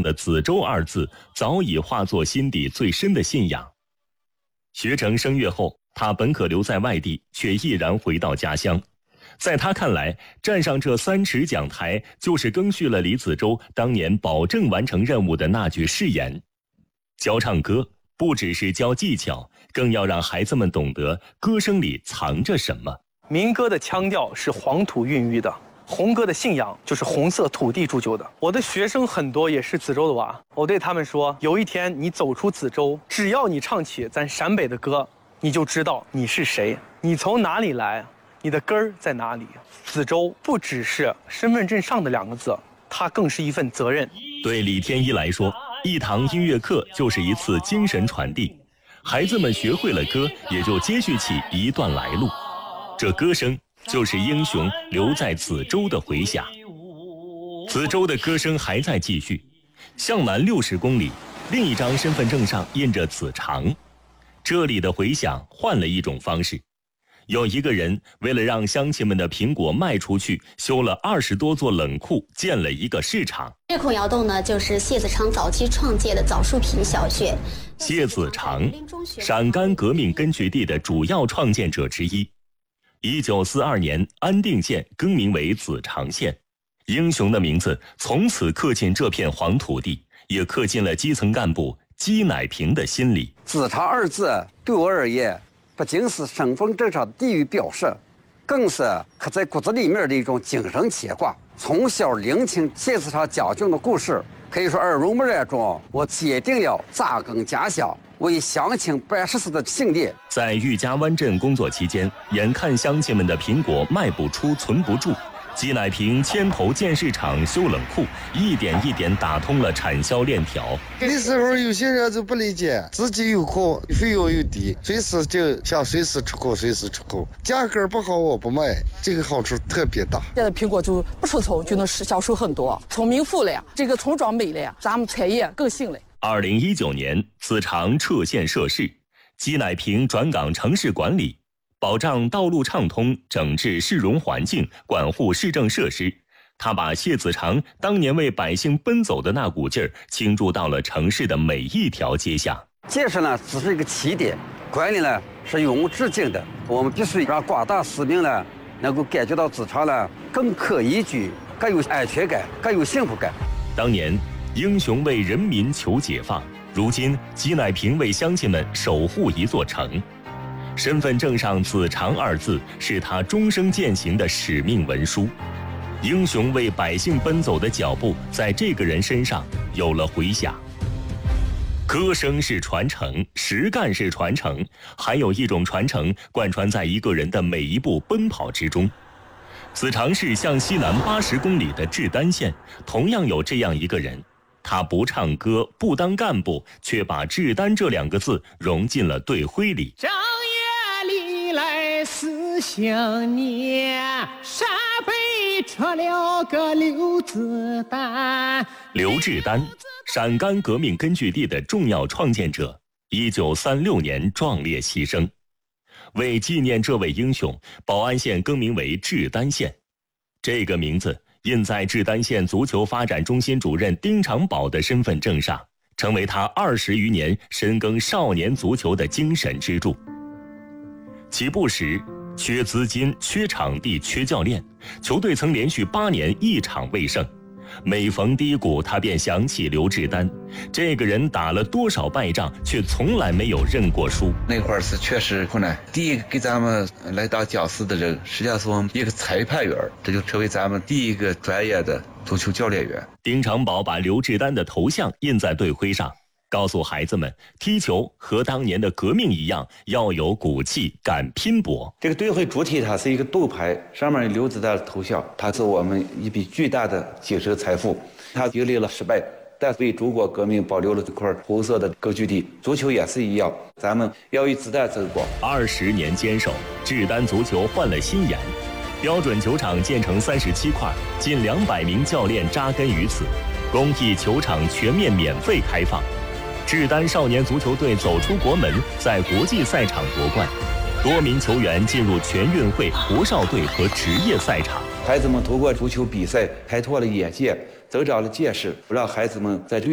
的子洲二字早已化作心底最深的信仰。学成声乐后，他本可留在外地，却毅然回到家乡。在他看来，站上这3尺讲台，就是赓续了李子洲当年保证完成任务的那句誓言。教唱歌不只是教技巧，更要让孩子们懂得歌声里藏着什么。 民歌的腔调是黄土孕育的，红歌的信仰就是红色土地铸就的。我的学生很多也是子洲的娃，我对他们说，有一天你走出子洲，只要你唱起咱陕北的歌，你就知道你是谁，你从哪里来，你的根儿在哪里。子洲不只是身份证上的2个字，它更是一份责任。 对李天一来说，一堂音乐课就是一次精神传递，孩子们学会了歌，也就接续起一段来路。这歌声就是英雄留在子洲的回响。子洲的歌声还在继续，向南60公里，另一张身份证上印着子长。这里的回响换了一种方式，有一个人为了让乡亲们的苹果卖出去，修了20多座冷库，建了一个市场。 这孔窑洞呢，就是谢子长早期创建的枣树坪小学。 谢子长，陕甘革命根据地的主要创建者之一。1942年，安定县更名为子长县，英雄的名字从此刻进这片黄土地，也刻进了基层干部姬乃平的心里。 子长2字对我而言，不仅是身份证上的地域表示，更是刻在骨子里面的一种精神牵挂。从小聆听谢子长讲讲的故事，可以说耳濡目染中，我坚定了扎根家乡，为乡亲办实事的信念。 在玉家湾镇工作期间，眼看乡亲们的苹果卖不出、存不住，姬乃平牵头建市场、修冷库，一点一点打通了产销链条。 那时候有些人就不理解，自己有库，费用又低，随时就想随时出口，随时出口，价格不好我不卖，这个好处特别大。 现在苹果就不出丑就能销售很多，从民富了呀，这个村庄美了呀，咱们产业更兴了。 2019年，子长撤县设市，姬乃平转岗城市管理，保障道路畅通，整治市容环境，管护市政设施。他把谢子长当年为百姓奔走的那股劲儿倾注到了城市的每一条街巷。 建设呢只是一个起点，管理呢是永无止境的。我们必须让广大市民呢能够感觉到子长呢更可宜居，更有安全感，更有幸福感。 当年英雄为人民求解放，如今姬乃平为乡亲们守护一座城。身份证上子长2字是他终生践行的使命文书。英雄为百姓奔走的脚步，在这个人身上有了回响。歌声是传承，实干是传承，还有一种传承贯穿在一个人的每一步奔跑之中。子长市向西南80公里的志丹县，同样有这样一个人，他不唱歌，不当干部，却把志丹这2个字融进了队徽里。 正月里来思想念，陕北出了个刘子丹。 刘志丹，陕甘革命根据地的重要创建者，1936年壮烈牺牲。为纪念这位英雄，宝安县更名为志丹县。这个名字印在志丹县足球发展中心主任丁长宝的身份证上，成为他20余年深耕少年足球的精神支柱。起步时，缺资金、缺场地、缺教练，球队曾连续8年1场未胜。每逢低谷，他便想起刘志丹，这个人打了多少败仗，却从来没有认过输。 那会儿是确实困难。第一个给咱们来当讲师的人，实际上是我们一个裁判员，这就成为咱们第一个专业的足球教练员。 丁长宝把刘志丹的头像印在队徽上，告诉孩子们，踢球和当年的革命一样，要有骨气，敢拼搏。 这个队徽主体它是一个斗牌，上面有刘子丹的头像，它是我们一笔巨大的精神财富。它经历了失败，但为中国革命保留了这块红色的根据地。足球也是一样，咱们要与子弹争光。 20年坚守，志丹足球换了新颜，标准球场建成37块，近200名教练扎根于此，公益球场全面免费开放。志丹少年足球队走出国门，在国际赛场夺冠，多名球员进入全运会、国少队和职业赛场。 孩子们通过足球比赛开拓了眼界，增长了见识，让孩子们在